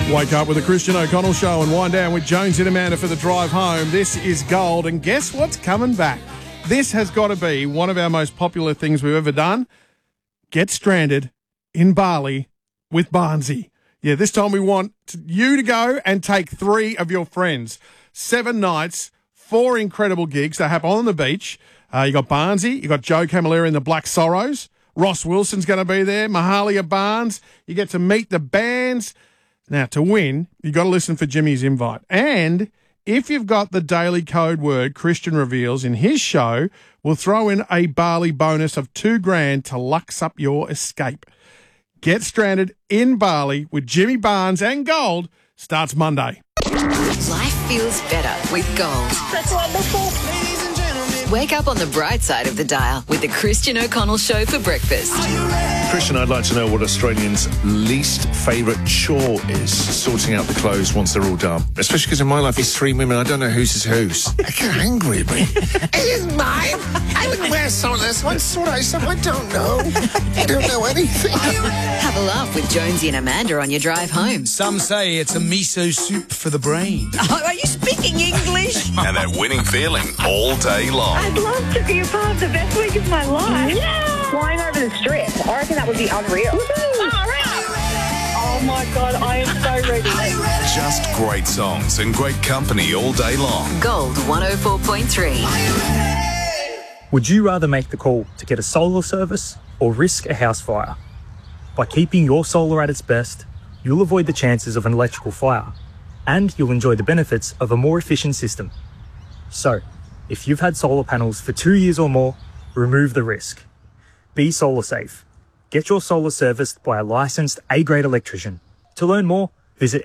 Wake up with the Christian O'Connell Show and wind down with Jones and Amanda for the drive home. This is gold, and guess what's coming back? This has got to be one of our most popular things we've ever done. Get stranded in Bali with Barnsey. Yeah, this time we want you to go and take 3 of your friends. 7 nights, 4 incredible gigs. They happen on the beach. You got Barnsey, you got Joe Camilleri and the Black Sorrows. Ross Wilson's going to be there. Mahalia Barnes. You get to meet the bands. Now, to win, you've got to listen for Jimmy's invite. And if you've got the daily code word Christian reveals in his show, we'll throw in a Bali bonus of $2,000 to lux up your escape. Get stranded in Bali with Jimmy Barnes and Gold starts Monday. Life feels better with Gold. That's wonderful. Wake up on the bright side of the dial with the Christian O'Connell Show for breakfast. Christian, I'd like to know what Australians' least favourite chore is. Sorting out the clothes once they're all done. Especially because in my life, it's 3 women. I don't know whose is whose. I get angry at me. It is mine. I wouldn't wear solace. What sort of stuff? I don't know. I don't know anything. Have a laugh with Jonesy and Amanda on your drive home. Some say it's a miso soup for the brain. Oh, are you speaking English? And that winning feeling all day long. I'd love to be a part of the best week of my life. Yeah! Flying over the strip. I reckon that would be unreal. Oh my God, I am so ready. Just great songs and great company all day long. Gold 104.3. Would you rather make the call to get a solar service or risk a house fire? By keeping your solar at its best, you'll avoid the chances of an electrical fire, and you'll enjoy the benefits of a more efficient system. So, if you've had solar panels for 2 years or more, remove the risk. Be solar safe. Get your solar serviced by a licensed A-grade electrician. To learn more, visit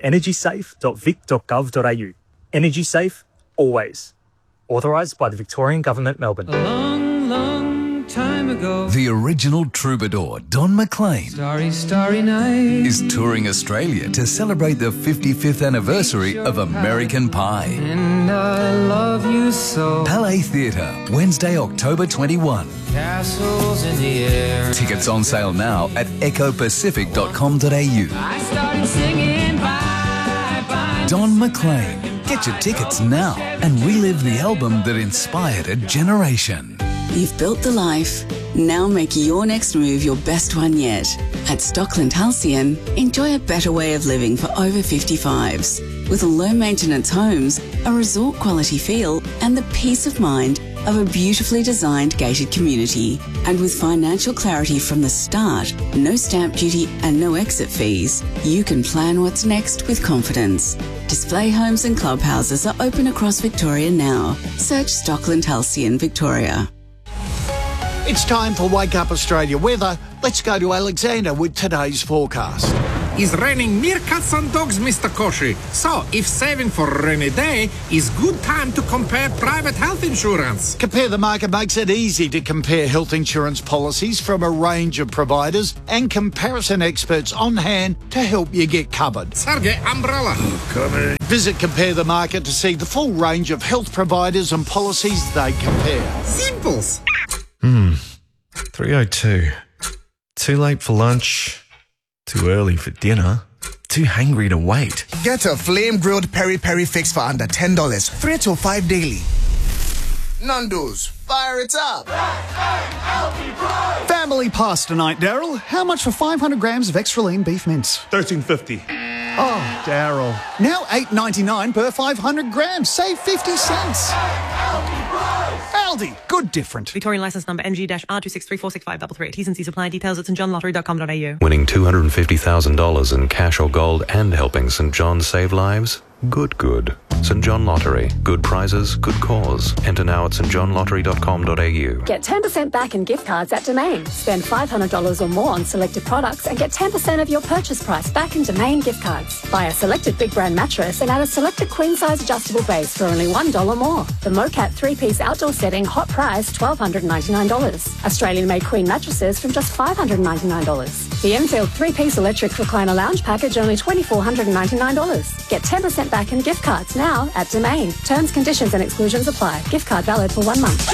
energysafe.vic.gov.au. Energy safe, always. Authorised by the Victorian Government, Melbourne. A long, long time ago, The original troubadour, Don McLean, starry night, is touring Australia to celebrate the 55th anniversary of American Pie. and I love you so. Palais Theatre, Wednesday, October 21. Castles in the air. Tickets on sale now at ecopacific.com.au. I started singing bye bye. Don McLean. Get your tickets now and relive the album that inspired a generation. You've built the life. Now make your next move your best one yet. At Stockland Halcyon, enjoy a better way of living for over 55s. With low-maintenance homes, a resort-quality feel, and the peace of mind of a beautifully designed gated community. And with financial clarity from the start, no stamp duty and no exit fees, you can plan what's next with confidence. Display homes and clubhouses are open across Victoria now. Search Stockland Halcyon, Victoria. It's time for Wake Up Australia weather. Let's go to Alexander with today's forecast. It's raining meerkats and dogs, Mr. Koshi. So, if saving for a rainy day is good time to compare private health insurance. Compare the Market makes it easy to compare health insurance policies from a range of providers and comparison experts on hand to help you get covered. Sergey, umbrella. Coming. Visit Compare the Market to see the full range of health providers and policies they compare. Simples. 3:02. Too late for lunch. Too early for dinner. Too hungry to wait. Get a flame-grilled peri-peri fix for under $10. 3 to 5 daily. Nando's, fire it up. Family pass tonight, Daryl. How much for 500 grams of extra lean beef mince? $13.50. Oh, Daryl. Now $8.99 per 500 grams. Save 50 cents. Aldi, good different. Victorian licence number MG-R26346533. T's and C's apply. Details at stjohnlottery.com.au. Winning $250,000 in cash or gold and helping St John save lives? Good. St John Lottery. Good prizes, good cause. Enter now at stjohnlottery.com.au. Get 10% back in gift cards at Domain. Spend $500 or more on selected products and get 10% of your purchase price back in Domain gift cards. Buy a selected big brand mattress and add a selected queen size adjustable base for only $1 more. The Mocat 3-piece outdoor setting, hot price $1,299. Australian made queen mattresses from just $599. The Enfield 3-piece electric recliner lounge package only $2,499. Get 10% back in gift cards now at Domain. Terms, conditions and exclusions apply. Gift card valid for 1 month.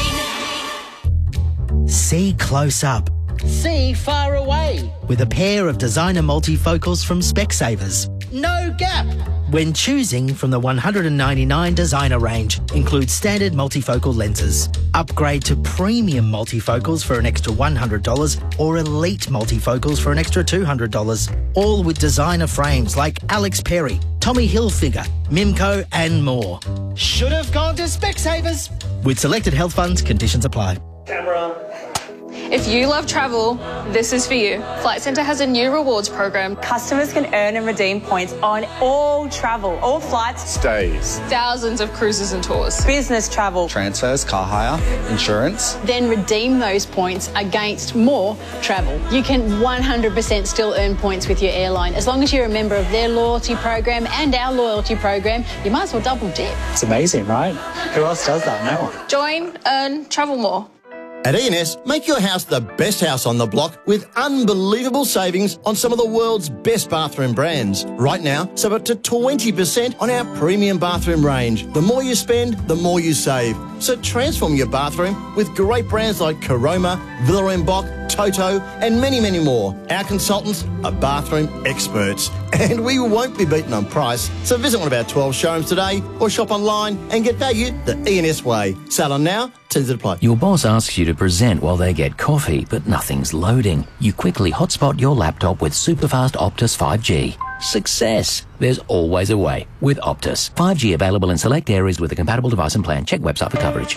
See close up. See far away. With a pair of designer multifocals from Specsavers. no gap. When choosing from the $199 designer range, includes standard multifocal lenses. Upgrade to premium multifocals for an extra $100 or elite multifocals for an extra $200. All with designer frames like Alex Perry, Tommy Hilfiger, Mimco and more. Should have gone to Specsavers. With selected health funds, conditions apply. Camera. If you love travel, this is for you. Flight Centre has a new rewards program. Customers can earn and redeem points on all travel, all flights, Stays. Thousands of cruises and tours. business travel. Transfers, car hire, insurance. Then redeem those points against more travel. You can 100% still earn points with your airline. As long as you're a member of their loyalty program and our loyalty program, you might as well double dip. It's amazing, right? Who else does that? No one. Join, earn, travel more. At E&S, make your house the best house on the block with unbelievable savings on some of the world's best bathroom brands. Right now, save up to 20% on our premium bathroom range. The more you spend, the more you save. So transform your bathroom with great brands like Caroma, Villa & Boch, Toto and many, many more. Our consultants are bathroom experts and we won't be beaten on price. So visit one of our 12 showrooms today or shop online and get value the E&S way. Sale on now, terms apply. Your boss asks you to present while they get coffee, but nothing's loading. You quickly hotspot your laptop with superfast Optus 5G. Success! There's always a way with Optus. 5G available in select areas with a compatible device and plan. Check website for coverage.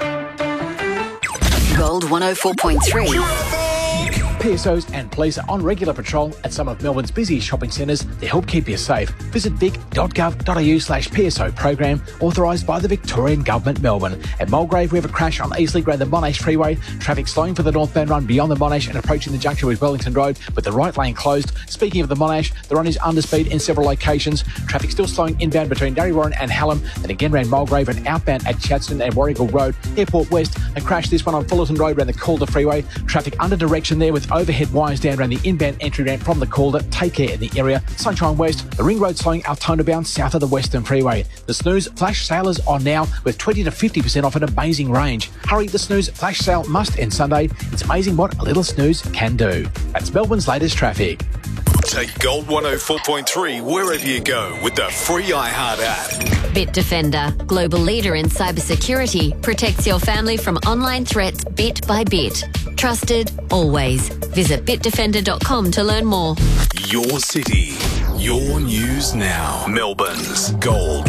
Gold 104.3. PSOs and police are on regular patrol at some of Melbourne's busiest shopping centres to help keep you safe. Visit vic.gov.au/PSO program, authorised by the Victorian Government, Melbourne. At Mulgrave, we have a crash on Eastleigh around the Monash Freeway. Traffic slowing for the northbound run beyond the Monash and approaching the junction with Wellington Road with the right lane closed. Speaking of the Monash, the run is underspeed in several locations. Traffic still slowing inbound between Darrywarren and Hallam, and again around Mulgrave and outbound at Chadstone and Warrigal Road. Airport West, a crash this one on Fullerton Road around the Calder Freeway. Traffic under direction there with overhead wires down around the inbound entry ramp from the Calder. Take care in the area. Sunshine West, the Ring Road slowing Altona bound south of the Western Freeway. The Snooze flash sale is on now with 20 to 50% off an amazing range. Hurry, the Snooze flash sale must end Sunday. It's amazing what a little snooze can do. That's Melbourne's latest traffic. Take Gold 104.3 wherever you go with the free iHeart app. Bitdefender, global leader in cybersecurity, protects your family from online threats bit by bit. Trusted, always. Visit bitdefender.com to learn more. Your city, your news now. Melbourne's Gold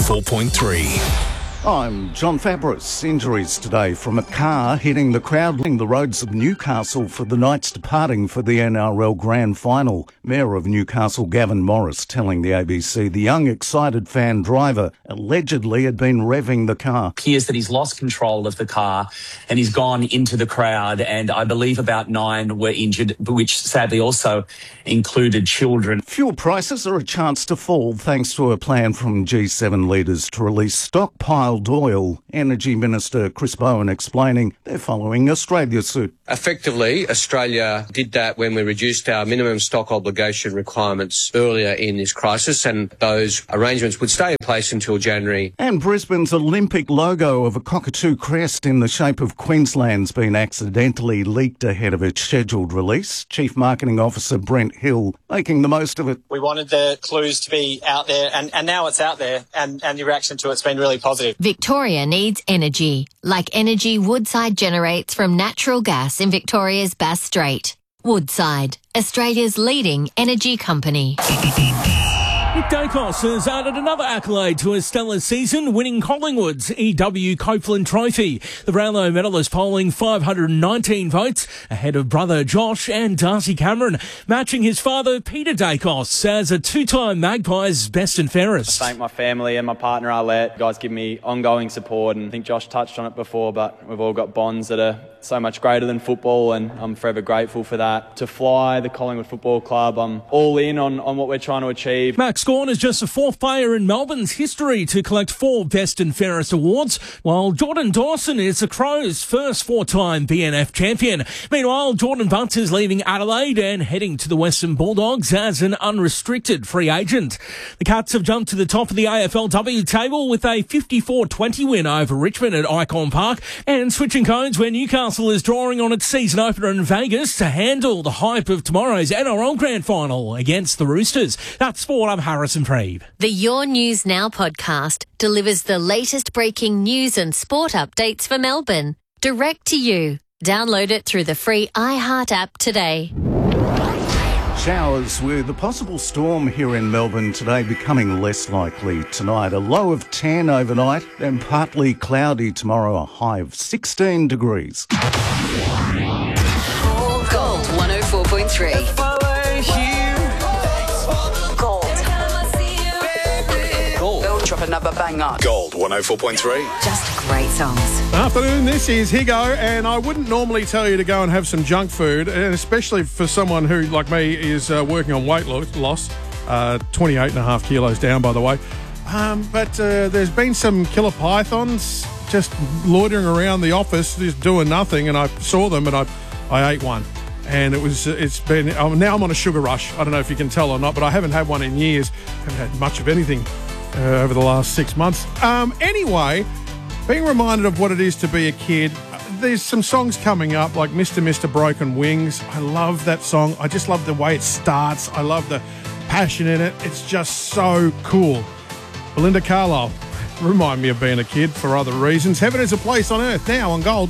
104.3. I'm John Fabris. Injuries today from a car hitting the crowd lining the roads of Newcastle for the Knights departing for the NRL Grand Final. Mayor of Newcastle, Gavin Morris, telling the ABC the young, excited fan driver allegedly had been revving the car. Appears that he's lost control of the car and he's gone into the crowd, and I believe about 9 were injured, which sadly also included children. Fuel prices are a chance to fall thanks to a plan from G7 leaders to release stockpiled oil. Energy Minister Chris Bowen explaining they're following Australia's suit. Effectively, Australia did that when we reduced our minimum stock obligation requirements earlier in this crisis, and those arrangements would stay in place until January. And Brisbane's Olympic logo of a cockatoo crest in the shape of Queensland's been accidentally leaked ahead of its scheduled release. Chief Marketing Officer Brent Hill making the most of it. We wanted the clues to be out there, and now it's out there, and the reaction to it's been really positive. Victoria needs energy, like energy Woodside generates from natural gas in Victoria's Bass Strait. Woodside, Australia's leading energy company. Nick Dacos has added another accolade to his stellar season, winning Collingwood's EW Copeland Trophy. The Brownlow medalist polling 519 votes ahead of brother Josh and Darcy Cameron, matching his father Peter Dacos as a two-time Magpies best and fairest. I thank my family and my partner Arlette. You guys give me ongoing support, and I think Josh touched on it before, but we've all got bonds that are so much greater than football, and I'm forever grateful for that. To fly the Collingwood Football Club, I'm all in on what we're trying to achieve. Max Gawn is just the fourth player in Melbourne's history to collect 4 Best and Fairest awards, while Jordan Dawson is the Crows' first 4-time BNF champion. Meanwhile, Jordan Bunce is leaving Adelaide and heading to the Western Bulldogs as an unrestricted free agent. The Cats have jumped to the top of the AFLW table with a 54-20 win over Richmond at Icon Park, and switching codes where Newcastle Newcastle is drawing on its season opener in Vegas to handle the hype of tomorrow's NRL Grand Final against the Roosters. That's sport. I'm Harrison Freeb. The Your News Now podcast delivers the latest breaking news and sport updates for Melbourne, direct to you. Download it through the free iHeart app today. Showers with a possible storm here in Melbourne today becoming less likely tonight. A low of 10 overnight and partly cloudy tomorrow, a high of 16 degrees. Gold 104.3. Gold. Drop another banger. Gold 104.3. Just great songs. Afternoon, this is Higo, and I wouldn't normally tell you to go and have some junk food, and especially for someone who, like me, is working on weight loss, 28.5 kilos down, by the way. But there's been some killer pythons just loitering around the office, just doing nothing, and I saw them, and I ate one. And now I'm on a sugar rush. I don't know if you can tell or not, but I haven't had one in years. Haven't had much of anything over the last 6 months. Anyway, being reminded of what it is to be a kid, there's some songs coming up like Mr. Broken Wings. I love that song. I just love the way it starts. I love the passion in it. It's just so cool. Belinda Carlisle, remind me of being a kid for other reasons. Heaven is a Place on Earth now on Gold.